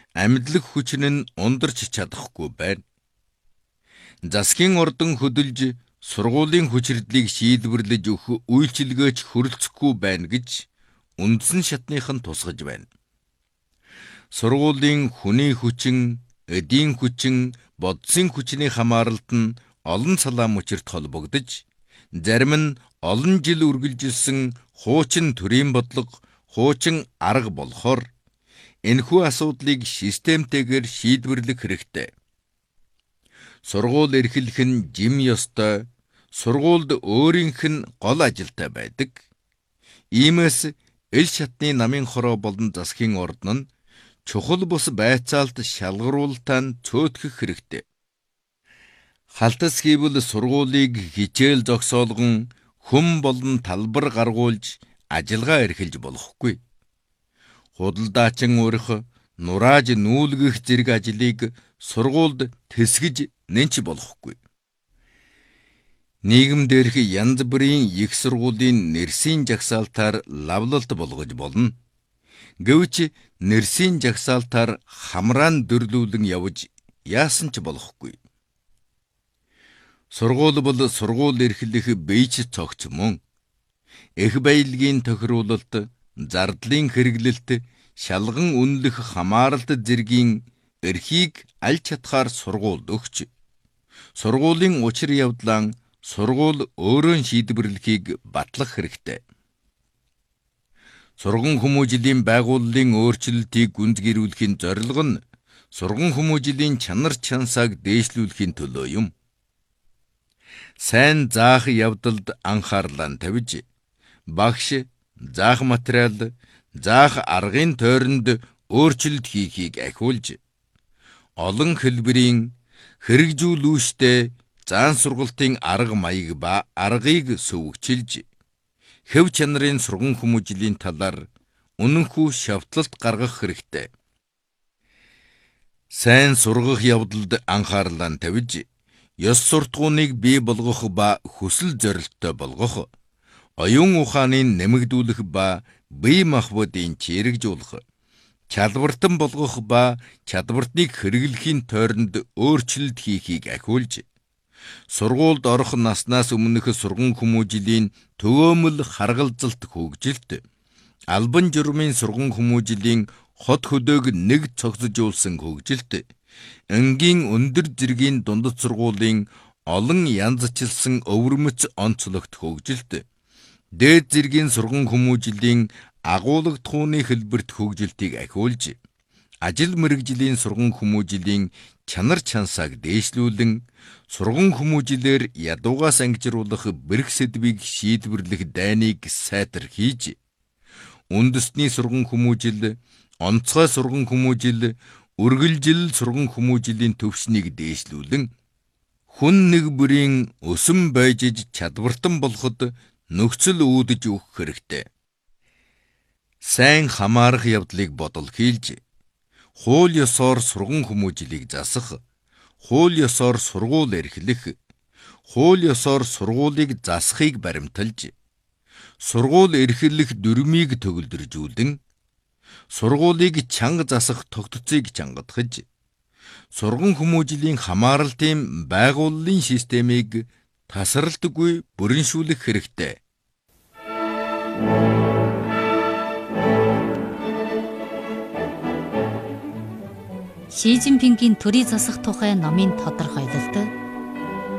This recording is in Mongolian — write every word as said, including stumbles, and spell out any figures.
Амьдлаг хүч нь ундарч чадахгүй байна. Засгийн ордон хөдөлж сургуулийн хүчирдлийг шийдвэрлэж өгөх үйлчилгээч хүрэлцэхгүй байна гэж үндсэн шатныхан тусгаж байна. Сургуулийн хүний хүчин, эдийн хүчин, бодисын хүчний хамааралт нь олон салаа мөчөрт холбогдож, зарим нь олон жил үргэлжилсэн хуучин төрийн бодлого, хуучин арга болохоор энэхүү асуудлыг системтэйгээр шийдвэрлэх хэрэгтэй. Сургууль эрхлэх нь жим ёстой, сургуульд өөрийнх нь гол ажилтай байдаг. Иймээс эл шатны намын хороо болон засгийн ордон нь чухал бус байцаалт шалгаруулалтаа нь цөөтгэх хэрэгтэй. Халтас хийвэл сургуулийг хичээл зогсоолгон хүм болон талбар гаргуулж ажиллагаа эрхэлж болохгүй. Худалдаачин урих, нурааж нүүлгэх зэрэг ажлыг сургуульд тэсгэж нэнч болохгүй. Нийгэм дээрх янз бүрийн их сургуулийн нэрсийн жагсаалтаар лавлалт болгож болно. Гэвч нэрсийн жагсаалтаар хамраан дөрлүүлэн явж яасан ч болохгүй. Сургууль бол сургууль эрхлэх бийч цогц мөн. Эх баялагын тохируулалт, зардлын хэрэглэлт, шалган үнэлэх хамааралт зэргийн эрхийг аль чадхаар сургуульд өгч, сургуулийн учир явдлаа сургууль өөрөө шийдвэрлэхийг батлах хэрэгтэй. Сурган хүмүүжлийн байгууллын өөрчлөлтийг гүнзгийрүүлэхийн зорилго нь сурган хүмүүжлийн чанар чансааг дээшлүүлэхийн төлөө юм. Сайн заах явдалд анхаарлаа тавьж, багш заах материал, заах аргын тойронд өөрчлөлт хийхийг ахиулж, олон хэлбэрийн хэрэгжүүлүүштэй заан сургалтын арга маяг ба аргыг сөвөгчилж, хэв чанарын сурган хүмүүжлийн талаар үнэнхүү шавтлалт гаргах хэрэгтэй. Сайн сургах явдалд анхаарлаа тавьж, ёс суртахууныг бий болгох ба хүсэл зорилттой болгох, оюун ухааныг нэмэгдүүлэх ба бие махбодын чирэгжүүлэх, чадвартан болгох ба чадвартыг хэрэглэхийн тойронд өөрчлөлт хийхийг ахиулж, сургуульд орох наснаас өмнөх сурган хүмүүжлийн төвөөмөл харгалзалт хөгжилт, албан журмын сурган хүмүүжлийн хот хөдөöг нэг цогцожуулсан хөгжилт, энгийн өндөр зэргийн дундад сургуулийн олон янзчилсан өвөрмөц онцлогт хөгжилт, дээд зэргийн сурган хүмүүжлийн агуулгатхууны хэлбэрт хөгжилтийг ахиулж, ажил мэргэжлийн сурган хүмүүжлийн чанар чансааг дээшлүүлэн, сурган хүмүүжлээр ядуугаас ангижруулах бэрх сэдвийг шийдвэрлэх дайныг сайтар хийж, үндэсний сурган хүмүүжил, онцгой сурган хүмүүжил, үргэлжил сурган хүмүүжлийн төвшнийг дээшлүүлэн, хүн нэг бүрийн өсөн байжиж чадвартан болоход нөхцөл үүдэж өгөх хэрэгтэй. Сайн хамаарах явдлыг бодол хийлж, хууль ёсоор сурган хүмүүжлийг засах, хууль ёсоор сургууль эрхлэх, хууль ёсоор сургуулийг засахыг баримталж, сургууль эрхлэх дүрмийг төгөлдржүүлэн, сургуулийг чанга засах тогтцыг чангадахж, сурган хүмүүжлийн хамааралтын байгууллын системийг тасралтгүй бүрэншүүлэх хэрэгтэй. Ши Цзиньпингийн төрийг засах тухай номын тодорхойлолт